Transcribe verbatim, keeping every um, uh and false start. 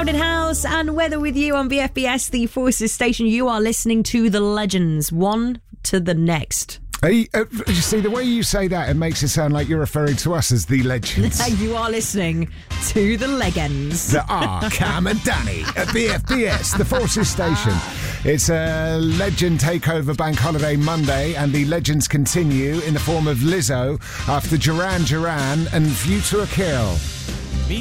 Crowded House and Weather with you on V F B S, the Forces station. You are listening to the legends, one to the next. Hey, uh, you see, the way you say that, it makes it sound like you're referring to us as the legends. You are listening to the legends. There are Cam and Danny at V F B S, the Forces station. It's a Legend Takeover Bank Holiday Monday, and the legends continue in the form of Lizzo after Duran Duran and View to a Kill.